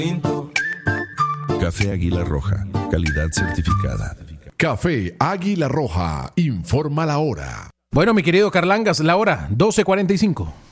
Café Águila Roja, calidad certificada. Café Águila Roja, informa la hora. Bueno, mi querido Carlangas, la hora 12:45.